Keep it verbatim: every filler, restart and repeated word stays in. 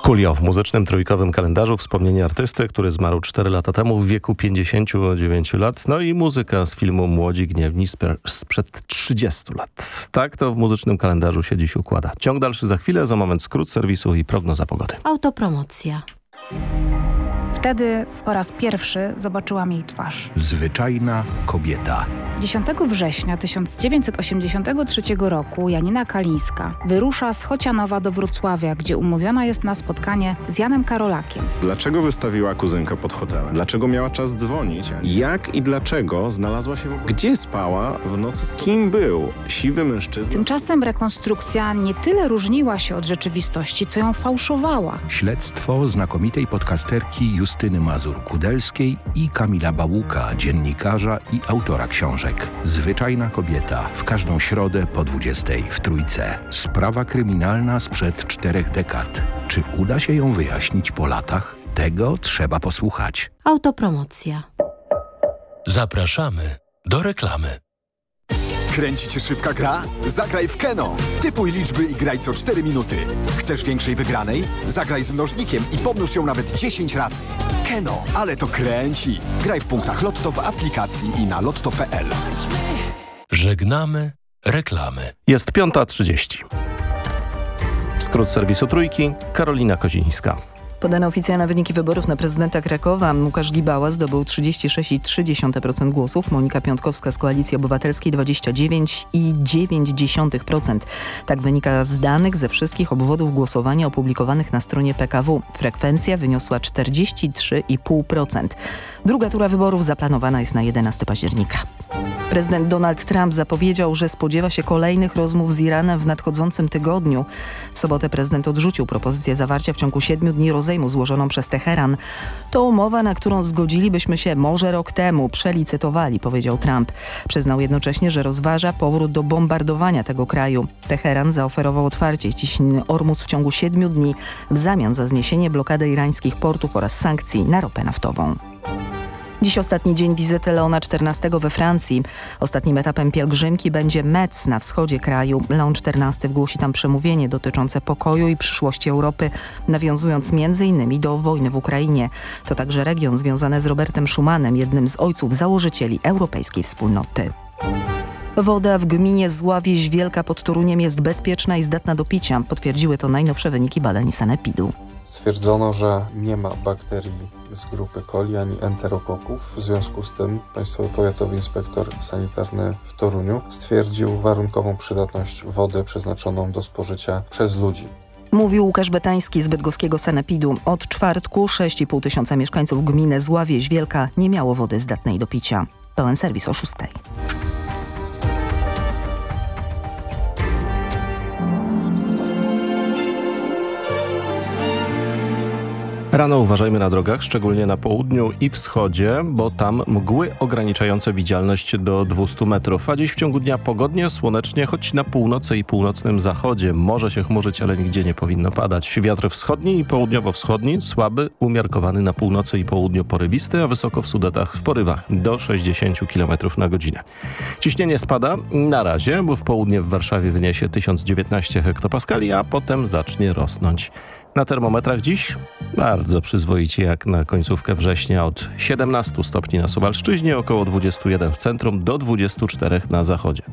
Coolio w muzycznym trójkowym kalendarzu wspomnienie artysty, który zmarł cztery lata temu w wieku pięćdziesięciu dziewięciu lat. No i muzyka z filmu Młodzi Gniewni sprzed trzydziestu lat. Tak to w muzycznym kalendarzu się dziś układa. Ciąg dalszy za chwilę, za moment skrót serwisu i prognoza pogody. Autopromocja. Wtedy po raz pierwszy zobaczyłam jej twarz. Zwyczajna kobieta. dziesiątego września tysiąc dziewięćset osiemdziesiątego trzeciego roku Janina Kalińska wyrusza z Chocianowa do Wrocławia, gdzie umówiona jest na spotkanie z Janem Karolakiem. Dlaczego wystawiła kuzynkę pod hotelem? Dlaczego miała czas dzwonić? Jak i dlaczego znalazła się w... Gdzie spała w nocy? Z kim był siwy mężczyzna? Tymczasem rekonstrukcja nie tyle różniła się od rzeczywistości, co ją fałszowała. Śledztwo znakomitej podcasterki Justyny Mazur-Kudelskiej i Kamila Bałuka, dziennikarza i autora książek. Zwyczajna kobieta w każdą środę po dwudziestej w Trójce. Sprawa kryminalna sprzed czterech dekad. Czy uda się ją wyjaśnić po latach? Tego trzeba posłuchać. Autopromocja. Zapraszamy do reklamy. Kręci cię szybka gra? Zagraj w Keno. Typuj liczby i graj co cztery minuty. Chcesz większej wygranej? Zagraj z mnożnikiem i pomnóż ją nawet dziesięć razy. Keno, ale to kręci. Graj w punktach Lotto w aplikacji i na lotto kropka p l. Żegnamy reklamy. Jest piąta trzydzieści. Skrót serwisu Trójki, Karolina Kozińska. Podane oficjalne wyniki wyborów na prezydenta Krakowa. Łukasz Gibała zdobył trzydzieści sześć i trzy dziesiąte procent głosów, Monika Piątkowska z Koalicji Obywatelskiej dwadzieścia dziewięć i dziewięć dziesiątych procent. Tak wynika z danych ze wszystkich obwodów głosowania opublikowanych na stronie P K W. Frekwencja wyniosła czterdzieści trzy i pół procent. Druga tura wyborów zaplanowana jest na jedenastego października. Prezydent Donald Trump zapowiedział, że spodziewa się kolejnych rozmów z Iranem w nadchodzącym tygodniu. W sobotę prezydent odrzucił propozycję zawarcia w ciągu siedmiu dni rozejmu złożoną przez Teheran. To umowa, na którą zgodzilibyśmy się może rok temu, przelicytowali, powiedział Trump. Przyznał jednocześnie, że rozważa powrót do bombardowania tego kraju. Teheran zaoferował otwarcie ciśniny Ormus w ciągu siedmiu dni w zamian za zniesienie blokady irańskich portów oraz sankcji na ropę naftową. Dziś ostatni dzień wizyty Leona czternastego we Francji. Ostatnim etapem pielgrzymki będzie Metz na wschodzie kraju. Leon czternasty wygłosi tam przemówienie dotyczące pokoju i przyszłości Europy, nawiązując między innymi do wojny w Ukrainie. To także region związany z Robertem Schumanem, jednym z ojców założycieli Europejskiej Wspólnoty. Woda w gminie Zławieź Wielka pod Toruniem jest bezpieczna i zdatna do picia. Potwierdziły to najnowsze wyniki badań sanepidu. Stwierdzono, że nie ma bakterii z grupy coli ani enterokoków. W związku z tym Państwowy Powiatowy Inspektor Sanitarny w Toruniu stwierdził warunkową przydatność wody przeznaczoną do spożycia przez ludzi. Mówił Łukasz Betański z bydgoskiego sanepidu. Od czwartku sześć i pół tysiąca mieszkańców gminy Zławieź Wielka nie miało wody zdatnej do picia. Pełen serwis o szóstej. Rano uważajmy na drogach, szczególnie na południu i wschodzie, bo tam mgły ograniczające widzialność do dwustu metrów. A dziś w ciągu dnia pogodnie, słonecznie, choć na północy i północnym zachodzie może się chmurzyć, ale nigdzie nie powinno padać. Wiatr wschodni i południowo-wschodni, słaby, umiarkowany na północy i południu porywisty, a wysoko w Sudetach w porywach do sześćdziesięciu kilometrów na godzinę. Ciśnienie spada na razie, bo w południe w Warszawie wyniesie tysiąc dziewiętnaście hektopaskali, a potem zacznie rosnąć. Na termometrach dziś bardzo przyzwoicie jak na końcówkę września, od siedemnastu stopni na Suwalszczyźnie, około dwudziestu jeden w centrum do dwudziestu czterech na zachodzie.